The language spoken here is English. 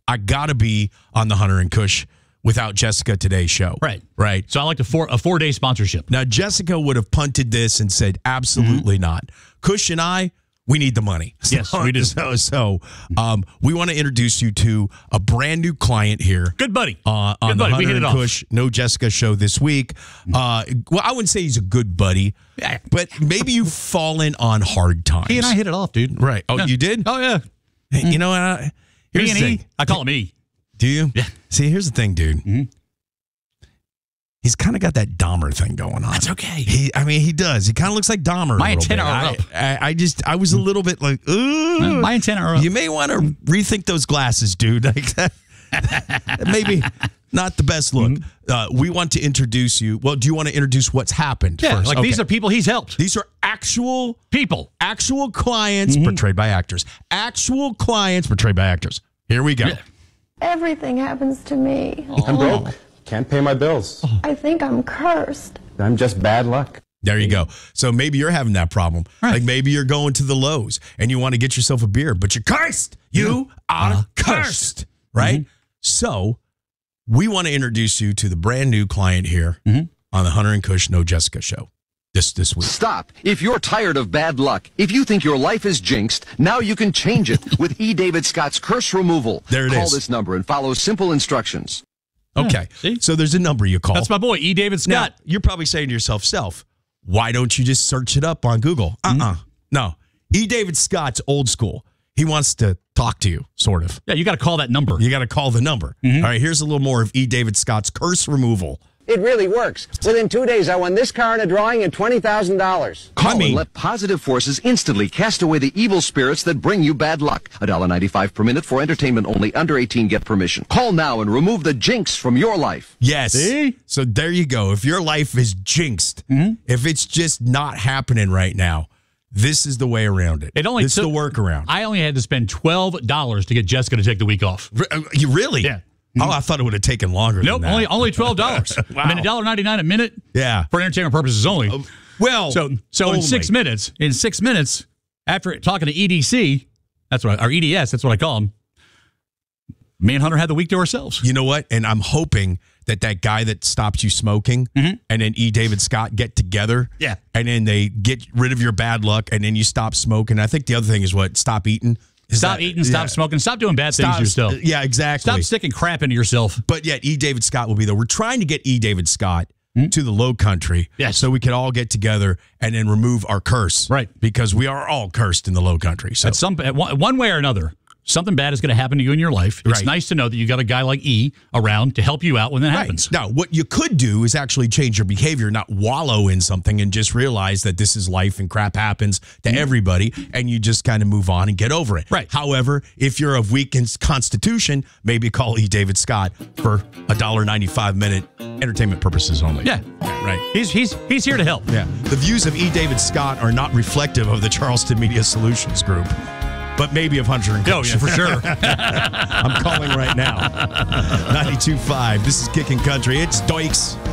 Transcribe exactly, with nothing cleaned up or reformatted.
I got to be on the Hunter and Kush without Jessica Today's show. Right. Right. So I like a four a four day sponsorship. Now, Jessica would have punted this and said, absolutely mm-hmm. not. Kush and I, we need the money. Yes, so, we do. So, so um, we want to introduce you to a brand new client here. Good buddy. Uh, on good the buddy. Hunter We hit and it Kush off. No Jessica show this week. Uh, well, I wouldn't say he's a good buddy, yeah. but maybe you've fallen on hard times. He and I hit it off, dude. Right. Oh, yeah. you did? Oh, yeah. Hey, you know what? Uh, here's Me and the E. thing. I call him E. Do you? Yeah. See, here's the thing, dude. Mm-hmm. He's kind of got that Dahmer thing going on. That's okay. He, I mean, he does. He kind of looks like Dahmer. My a little antenna bit. are I, up. I, I just, I was a little bit like, ooh. My antenna are up. You may want to rethink those glasses, dude. Like that, maybe not the best look. Mm-hmm. Uh, we want to introduce you. Well, do you want to introduce what's happened yeah, first? like Okay. these are people he's helped. These are actual people, actual clients mm-hmm. portrayed by actors. Actual clients portrayed by actors. Here we go. Yeah. Everything happens to me. I'm broke. Can't pay my bills. I think I'm cursed. I'm just bad luck. There you go. So maybe you're having that problem. Right. Like maybe you're going to the Lowe's and you want to get yourself a beer, but you're cursed. You are uh, cursed. cursed. Right? Mm-hmm. So we want to introduce you to the brand new client here mm-hmm. on the Hunter and Kush No Jessica show this this week. Stop. If you're tired of bad luck, if you think your life is jinxed, now you can change it with E. David Scott's Curse Removal. There it Call is. this number and follow simple instructions. Okay. Yeah, so there's a number you call. That's my boy, E. David Scott. Now, you're probably saying to yourself, self, why don't you just search it up on Google? Uh-uh. Mm-hmm. No. E. David Scott's old school. He wants to talk to you, sort of. Yeah, you got to call that number. You got to call the number. Mm-hmm. All right, here's a little more of E. David Scott's Curse Removal. It really works. Within two days, I won this car in a drawing and twenty thousand dollars. Call I mean, and let positive forces instantly cast away the evil spirits that bring you bad luck. one dollar ninety-five per minute for entertainment only. Under eighteen, get permission. Call now and remove the jinx from your life. Yes. See? So there you go. If your life is jinxed, mm-hmm. if it's just not happening right now, this is the way around it. It only this took, is the workaround. I only had to spend twelve dollars to get Jessica to take the week off. Re- you really? Yeah. Oh, I thought it would have taken longer Nope, than that. only only twelve dollars. Wow. I mean, one dollar ninety-nine a minute. Yeah. For entertainment purposes only. Uh, well, so so only. in six minutes, in six minutes, after talking to E D C, that's what I, or E D S, that's what I call them. Me and Hunter had the week to ourselves. You know what? And I'm hoping that that guy that stopped you smoking mm-hmm. and then E. David Scott get together. Yeah. And then they get rid of your bad luck and then you stop smoking. I think the other thing is what? Stop eating. Is stop that, eating, stop yeah. smoking, stop doing bad Stop, things to yourself. Yeah, exactly. Stop sticking crap into yourself. But yet, E. David Scott will be there. We're trying to get E. David Scott mm-hmm. to the Low Country, yes. so we can all get together and then remove our curse, right? Because we are all cursed in the Low Country. So, at some at one, one way or another, something bad is going to happen to you in your life. It's right. nice to know that you got a guy like E around to help you out when that right. happens. Now, what you could do is actually change your behavior, not wallow in something, and just realize that this is life and crap happens to mm-hmm. everybody, and you just kind of move on and get over it. Right. However, if you're of weak constitution, maybe call E. David Scott for a one dollar ninety-five minute, entertainment purposes only. Yeah. Right. He's he's he's here to help. Yeah. The views of E. David Scott are not reflective of the Charleston Media Solutions Group, but maybe of Hunter and Oh, Kush. yeah, for sure. I'm calling right now. ninety-two point five. This is Kicking Country. It's Doikes.